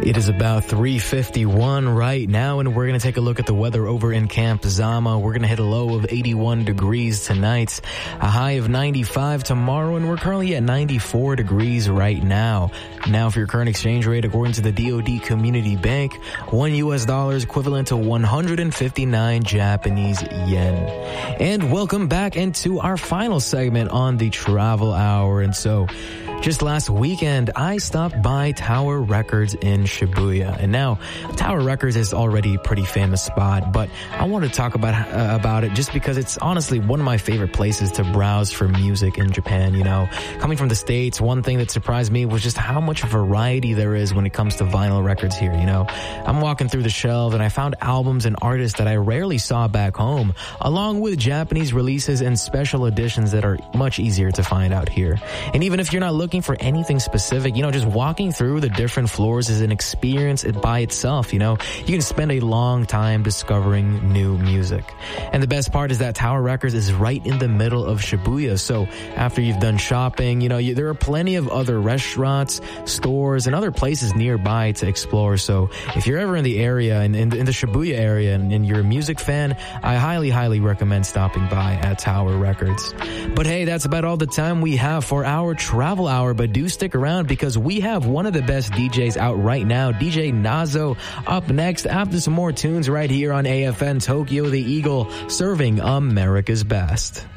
It is about 3:51 right now, and we're going to take a look at the weather over in Camp Zama. We're going to hit a low of 81 degrees tonight, a high of 95 tomorrow, and we're currently at 94 degrees right now. Now, for your current exchange rate, according to the DoD Community Bank, $1 is equivalent to 159 Japanese yen. And welcome back into our final segment on the Travel Hour. And so, just last weekend, I stopped by Tower Records in Shibuya. And now, Tower Records is already a pretty famous spot, but I want to talk about it just because it's honestly one of my favorite places to browse for music in Japan, you know. Coming from the States, one thing that surprised me was just how much variety there is when it comes to vinyl records here, you know. I'm walking through the shelves and I found albums and artists that I rarely saw back home, along with Japanese releases and special editions that are much easier to find out here. And even if you're not looking for anything specific, you know, just walking through the different floors is an experience by itself, you know. You can spend a long time discovering new music. And the best part is that Tower Records is right in the middle of Shibuya. So after you've done shopping, you know, there are plenty of other restaurants, stores, and other places nearby to explore. So if you're ever in the area, in the Shibuya area, and you're a music fan, I highly, highly recommend stopping by at Tower Records. But hey, that's about all the time we have for our Travel Hour. But do stick around because we have one of the best DJs out right now, DJ Nazo, up next after some more tunes right here on AFN Tokyo the Eagle, serving America's best.